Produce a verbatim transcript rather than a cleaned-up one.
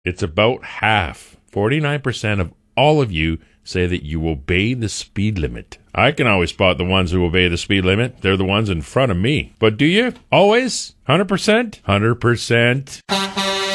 It's about half. forty-nine percent of all of you say that you obey the speed limit. I can always spot the ones who obey the speed limit. They're the ones in front of me. But do you? Always? one hundred percent? one hundred percent.